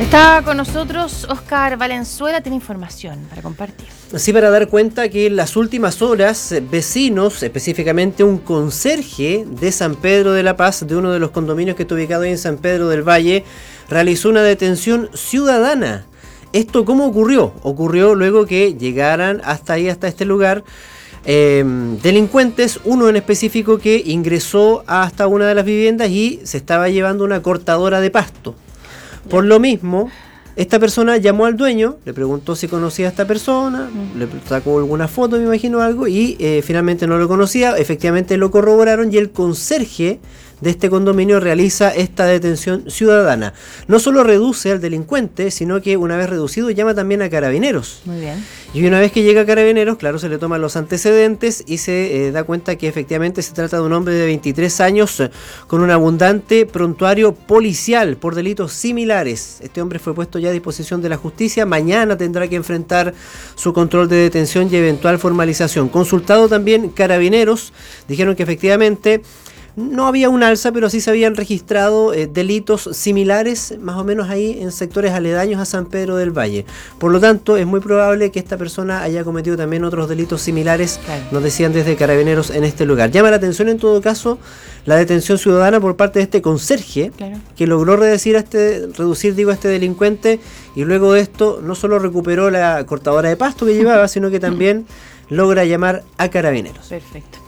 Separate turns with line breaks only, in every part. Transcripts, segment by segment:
Está con nosotros Óscar Valenzuela, tiene información para compartir.
Sí, para dar cuenta que en las últimas horas, vecinos, específicamente un conserje de San Pedro de la Paz, de uno de los condominios que está ubicado ahí en San Pedro del Valle, realizó una detención ciudadana. ¿Esto cómo ocurrió? Ocurrió luego que llegaran hasta ahí, hasta este lugar, delincuentes, uno en específico que ingresó hasta una de las viviendas y se estaba llevando una cortadora de pasto. Por lo mismo, esta persona llamó al dueño, le preguntó si conocía a esta persona, le sacó alguna foto, me imagino algo, y finalmente no lo conocía. Efectivamente lo corroboraron y el conserje de este condominio realiza esta detención ciudadana. No solo reduce al delincuente, sino que una vez reducido llama también a Carabineros.
Muy bien.
Y una vez que llega a Carabineros, claro, se le toman los antecedentes y se da cuenta que efectivamente se trata de un hombre de 23 años con un abundante prontuario policial por delitos similares. Este hombre fue puesto ya a disposición de la justicia. Mañana tendrá que enfrentar su control de detención y eventual formalización. Consultado también Carabineros, dijeron que efectivamente no había un alza, pero sí se habían registrado delitos similares, más o menos ahí en sectores aledaños a San Pedro del Valle. Por lo tanto, es muy probable que esta persona haya cometido también otros delitos similares, claro, nos decían desde Carabineros en este lugar. Llama la atención en todo caso la detención ciudadana por parte de este conserje, claro, que logró reducir a este delincuente, y luego de esto no solo recuperó la cortadora de pasto que llevaba, sino que también logra llamar a Carabineros.
Perfecto.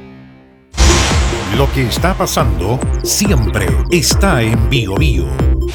Lo que está pasando siempre está en Bío Bío.